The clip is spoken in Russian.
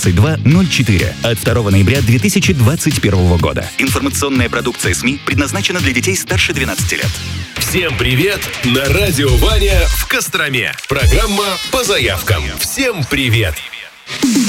2204 от 2 ноября 2021 года. Информационная продукция СМИ предназначена для детей старше 12 лет. Всем привет! На радио Ваня в Костроме. Программа по заявкам. Всем привет!